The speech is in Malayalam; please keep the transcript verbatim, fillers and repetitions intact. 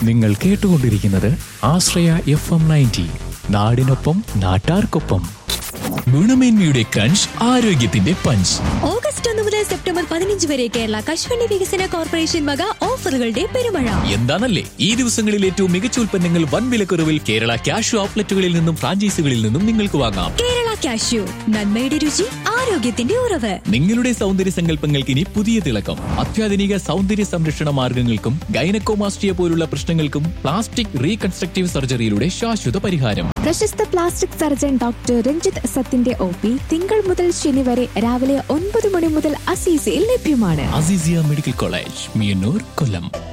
നിങ്ങൾ കേട്ടുകൊണ്ടിരിക്കുന്നത് ആശ്രയ എഫ് എം നയൻറ്റി. നാടിനൊപ്പം നാട്ടാർക്കൊപ്പം. ഗുണമേന്മയുടെ ക്രഞ്ച്, ആരോഗ്യത്തിന്റെ പഞ്ച്. ഓഗസ്റ്റ് ഒന്ന് മുതൽ സെപ്റ്റംബർ പതിനഞ്ച് വരെ കേരള കശുവണ്ടി വികസന കോർപ്പറേഷൻ വക ഓഫറുകളുടെ പെരുമഴ. എന്താണല്ലേ ഈ ദിവസങ്ങളിൽ ഏറ്റവും മികച്ച ഉൽപ്പന്നങ്ങൾ വൻ വിലക്കുറവിൽ കേരള ക്യാഷ് ഔട്ട്ലെറ്റുകളിൽ നിന്നും ഫ്രാഞ്ചൈസികളിൽ നിന്നും നിങ്ങൾക്ക് വാങ്ങാം. കേരള കാഷ്യൂ, നന്മയുടെ രുചി, ആരോഗ്യത്തിന്റെ ഉറവ്. നിങ്ങളുടെ സൗന്ദര്യ സങ്കല്പങ്ങൾക്ക് ഇനി പുതിയ തിളക്കം. അത്യാധുനിക സൗന്ദര്യ സംരക്ഷണ മാർഗങ്ങൾക്കും ഗൈനക്കോമാസ്റ്റിയ പോലുള്ള പ്രശ്നങ്ങൾക്കും പ്ലാസ്റ്റിക് റീകൺസ്ട്രക്റ്റീവ് സർജറിയിലൂടെ ശാശ്വത പരിഹാരം. പ്രശസ്ത plastic surgeon doctor Ranjith സത്തിന്റെ O P തിങ്കൾ മുതൽ ശനി വരെ രാവിലെ ഒൻപത് മണി മുതൽ അസീസയിൽ ലഭ്യമാണ്. അസീസിയ മെഡിക്കൽ കോളേജ്, മിയന്നൂർ, കൊല്ലം.